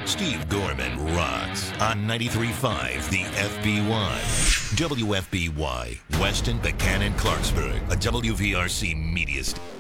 Steve Gorman rocks on 93.5 The FB1. WFBY, Weston, Buchanan, Clarksburg, a WVRC media station.